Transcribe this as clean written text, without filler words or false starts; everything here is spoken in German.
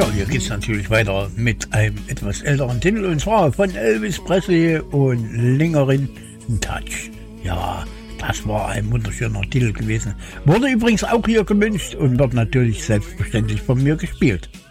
Ja, hier geht es natürlich weiter mit einem etwas älteren Titel, und zwar von Elvis Presley und Lingering Touch. Ja, das war ein wunderschöner Titel gewesen. Wurde übrigens auch hier gewünscht und wird natürlich selbstverständlich von mir gespielt.